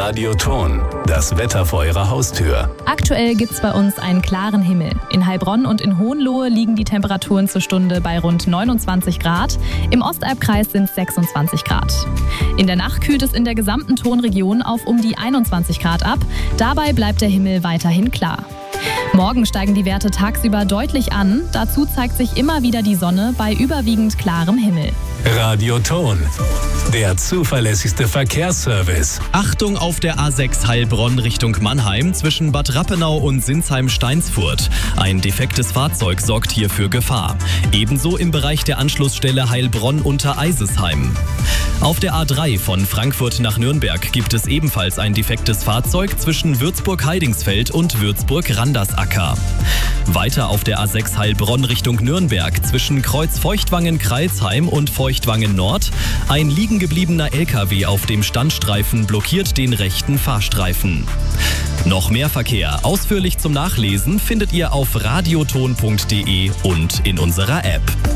Radioton, das Wetter vor Ihrer Haustür. Aktuell gibt's bei uns einen klaren Himmel. In Heilbronn und in Hohenlohe liegen die Temperaturen zur Stunde bei rund 29 Grad. Im Ostalbkreis sind es 26 Grad. In der Nacht kühlt es in der gesamten Tonregion auf um die 21 Grad ab. Dabei bleibt der Himmel weiterhin klar. Morgen steigen die Werte tagsüber deutlich an. Dazu zeigt sich immer wieder die Sonne bei überwiegend klarem Himmel. Radioton, der zuverlässigste Verkehrsservice. Achtung auf der A6 Heilbronn Richtung Mannheim zwischen Bad Rappenau und Sinsheim-Steinsfurt. Ein defektes Fahrzeug sorgt hier für Gefahr. Ebenso im Bereich der Anschlussstelle Heilbronn unter Eisesheim. Auf der A3 von Frankfurt nach Nürnberg gibt es ebenfalls ein defektes Fahrzeug zwischen Würzburg-Heidingsfeld und Würzburg-Randersacker. Weiter auf der A6 Heilbronn Richtung Nürnberg zwischen Kreuz-Feuchtwangen-Kreilsheim und Feuchtwangen-Nord. Ein liegen gebliebener LKW auf dem Standstreifen blockiert den rechten Fahrstreifen. Noch mehr Verkehr ausführlich zum Nachlesen findet ihr auf radioton.de und in unserer App.